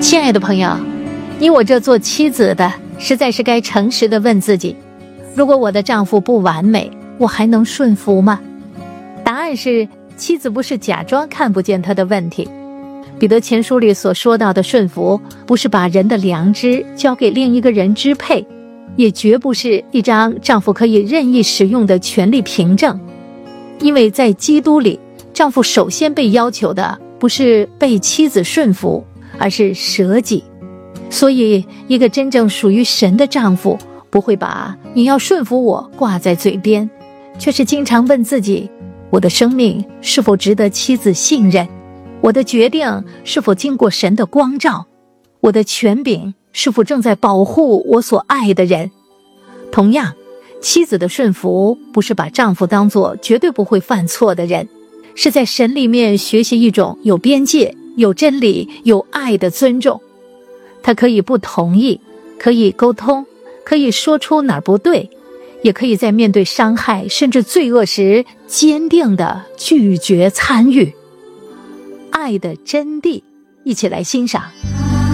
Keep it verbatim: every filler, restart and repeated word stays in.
亲爱的朋友，你我这做妻子的实在是该诚实地问自己，如果我的丈夫不完美，我还能顺服吗？答案是，妻子不是假装看不见他的问题。彼得前书里所说到的顺服，不是把人的良知交给另一个人支配，也绝不是一张丈夫可以任意使用的权利凭证。因为在基督里，丈夫首先被要求的不是被妻子顺服，而是舍己。所以一个真正属于神的丈夫，不会把你要顺服我挂在嘴边，却是经常问自己，我的生命是否值得妻子信任？我的决定是否经过神的光照？我的权柄是否正在保护我所爱的人？同样，妻子的顺服不是把丈夫当作绝对不会犯错的人，是在神里面学习一种有边界、有真理、有爱的尊重。他可以不同意，可以沟通，可以说出哪儿不对，也可以在面对伤害甚至罪恶时坚定地拒绝参与。爱的真谛，一起来欣赏。